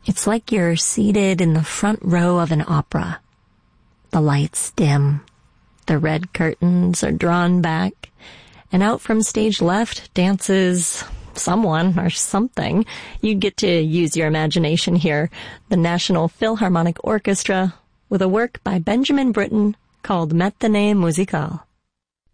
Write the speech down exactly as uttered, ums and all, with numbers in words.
It's like you're seated in the front row of an opera. The lights dim. The red curtains are drawn back. And out from stage left dances someone or something. You get to use your imagination here. The National Philharmonic Orchestra with a work by Benjamin Britten called Matinée Musicale.